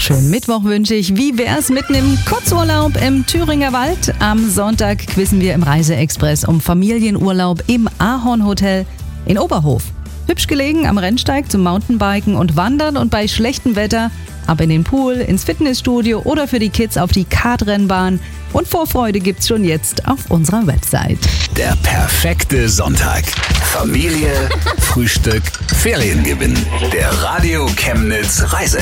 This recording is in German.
Schönen Mittwoch wünsche ich. Wie wär's mit einem Kurzurlaub im Thüringer Wald? Am Sonntag quizzen wir im Reiseexpress um Familienurlaub im Ahornhotel in Oberhof. Hübsch gelegen am Rennsteig zum Mountainbiken und Wandern und bei schlechtem Wetter ab in den Pool, ins Fitnessstudio oder für die Kids auf die Kartrennbahn. Und Vorfreude gibt's schon jetzt auf unserer Website. Der perfekte Sonntag. Familie, Frühstück, Feriengewinn. Der Radio Chemnitz Reise.